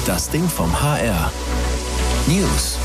Das Ding vom HR. News.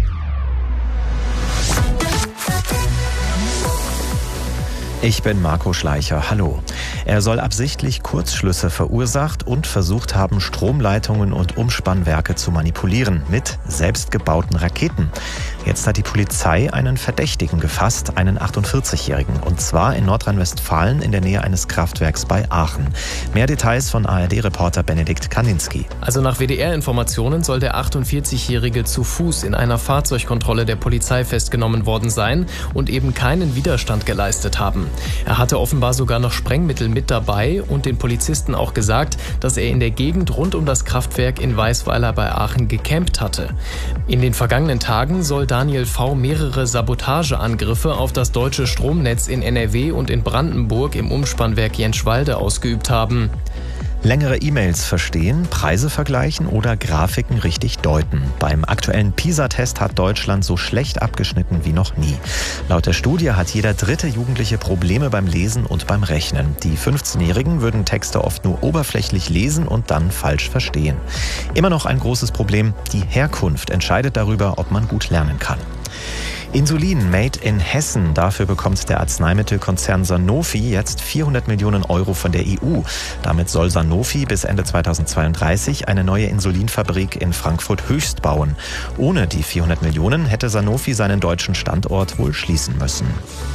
Ich bin Marco Schleicher. Hallo. Er soll absichtlich Kurzschlüsse verursacht und versucht haben, Stromleitungen und Umspannwerke zu manipulieren mit selbstgebauten Raketen. Jetzt hat die Polizei einen Verdächtigen gefasst, einen 48-Jährigen. Und zwar in Nordrhein-Westfalen in der Nähe eines Kraftwerks bei Aachen. Mehr Details von ARD-Reporter Benedikt Kaninski. Also nach WDR-Informationen soll der 48-Jährige zu Fuß in einer Fahrzeugkontrolle der Polizei festgenommen worden sein und eben keinen Widerstand geleistet haben. Er hatte offenbar sogar noch Sprengmittel mit dabei und den Polizisten auch gesagt, dass er in der Gegend rund um das Kraftwerk in Weisweiler bei Aachen gecampt hatte. In den vergangenen Tagen soll Daniel V. mehrere Sabotageangriffe auf das deutsche Stromnetz in NRW und in Brandenburg im Umspannwerk Jenschwalde ausgeübt haben. Längere E-Mails verstehen, Preise vergleichen oder Grafiken richtig deuten. Beim aktuellen PISA-Test hat Deutschland so schlecht abgeschnitten wie noch nie. Laut der Studie hat jeder dritte Jugendliche Probleme beim Lesen und beim Rechnen. Die 15-Jährigen würden Texte oft nur oberflächlich lesen und dann falsch verstehen. Immer noch ein großes Problem, die Herkunft entscheidet darüber, ob man gut lernen kann. Insulin made in Hessen. Dafür bekommt der Arzneimittelkonzern Sanofi jetzt 400 Millionen Euro von der EU. Damit soll Sanofi bis Ende 2032 eine neue Insulinfabrik in Frankfurt Höchst bauen. Ohne die 400 Millionen hätte Sanofi seinen deutschen Standort wohl schließen müssen.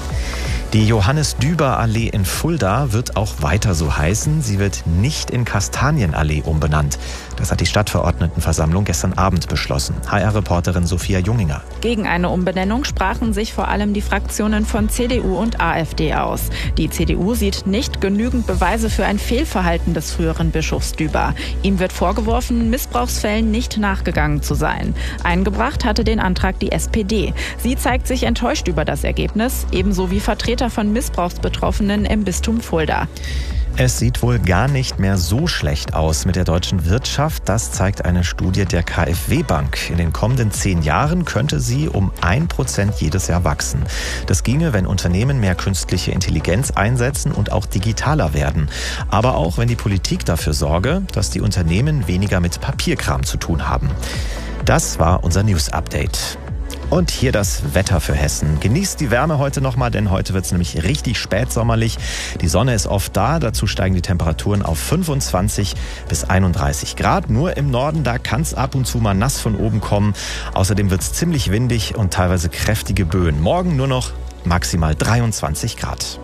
Die Johannes-Düber-Allee in Fulda wird auch weiter so heißen. Sie wird nicht in Kastanienallee umbenannt. Das hat die Stadtverordnetenversammlung gestern Abend beschlossen. HR-Reporterin Sophia Junginger. Gegen eine Umbenennung sprachen sich vor allem die Fraktionen von CDU und AfD aus. Die CDU sieht nicht genügend Beweise für ein Fehlverhalten des früheren Bischofs Düber. Ihm wird vorgeworfen, Missbrauchsfällen nicht nachgegangen zu sein. Eingebracht hatte den Antrag die SPD. Sie zeigt sich enttäuscht über das Ergebnis, ebenso wie Vertreter von Missbrauchsbetroffenen im Bistum Fulda. Es sieht wohl gar nicht mehr so schlecht aus mit der deutschen Wirtschaft. Das zeigt eine Studie der KfW-Bank. In den kommenden 10 Jahren könnte sie um 1% jedes Jahr wachsen. Das ginge, wenn Unternehmen mehr künstliche Intelligenz einsetzen und auch digitaler werden. Aber auch, wenn die Politik dafür sorge, dass die Unternehmen weniger mit Papierkram zu tun haben. Das war unser News-Update. Und hier das Wetter für Hessen. Genießt die Wärme heute nochmal, denn heute wird es nämlich richtig spätsommerlich. Die Sonne ist oft da, dazu steigen die Temperaturen auf 25 bis 31 Grad. Nur im Norden, da kann es ab und zu mal nass von oben kommen. Außerdem wird es ziemlich windig und teilweise kräftige Böen. Morgen nur noch maximal 23 Grad.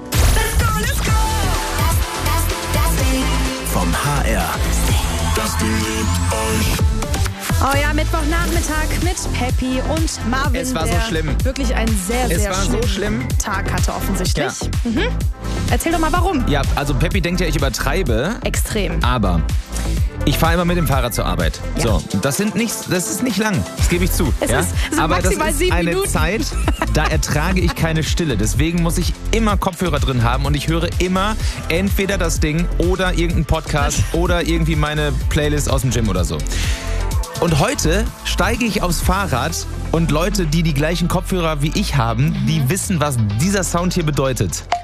Vom HR. Das Ding liebt euch. Oh ja, Mittwochnachmittag mit Peppi und Marvin. Es war so schlimm. Wirklich einen sehr schlimm. Tag hatte offensichtlich. Ja. Erzähl doch mal, warum. Ja, also Peppi denkt ja, ich übertreibe. Extrem. Aber ich fahre immer mit dem Fahrrad zur Arbeit. Ja. So, das ist nicht lang. Das gebe ich zu. Es ja? ist Aber maximal das ist 7 eine Minuten. Zeit, da ertrage ich keine Stille. Deswegen muss ich immer Kopfhörer drin haben und ich höre immer entweder das Ding oder irgendeinen Podcast oder irgendwie meine Playlist aus dem Gym oder so. Und heute steige ich aufs Fahrrad und Leute, die die gleichen Kopfhörer wie ich haben, die wissen, was dieser Sound hier bedeutet.